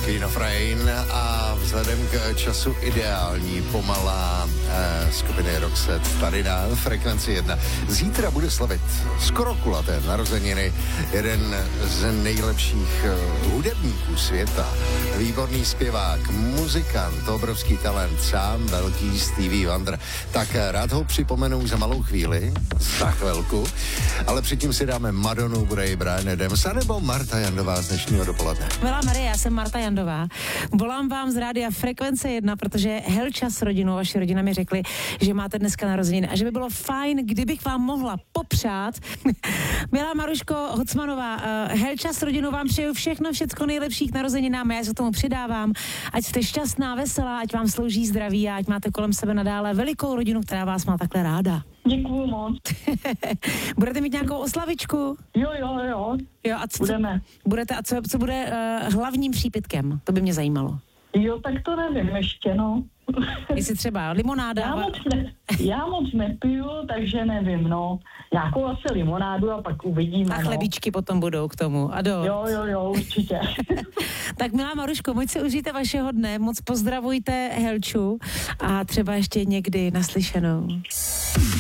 Queen of Rain a vzhledem k času ideální pomalá skupiny Roxette tady na Frekvenci 1. Zítra bude slavit skoro kulaté narozeniny jeden z nejlepších hudebníků světa. Výborný zpěvák, muzikant, obrovský talent, sám velký Stevie Wonder. Tak rád ho připomenu za malou chvíli, za chvilku, ale předtím si dáme Madonu, bude i Bryan Adams, anebo Marta Jandová z dnešního dopoledne. Milá Marie, já jsem Marta Jandová. Volám vám z rádia Frekvence 1, protože Helča s rodinou, vaše rodina mi řekli, že máte dneska narozeniny a že by bylo fajn, kdybych vám mohla popřát. Milá Maruško Hocmanová, Helča s rodinou vám přeju všecko nejlepší k narozeninám, já se k tomu přidávám. Ať jste šťastná, veselá, ať vám slouží zdraví a ať máte kolem sebe nadále velikou rodinu, která vás má takhle ráda. Děkuju moc. Budete mít nějakou oslavičku? Jo, a budeme. Budete, a co bude hlavním přípitkem? To by mě zajímalo. Jo, tak to nevím ještě, no. Jestli třeba limonáda? Já moc nepiju, takže nevím, no. Nějakou asi limonádu a pak uvidíme, a chlebíčky potom budou k tomu. A Jo, určitě. Tak milá Maruško, moc si užijte vašeho dne, moc pozdravujte Helču a třeba ještě někdy naslyšenou.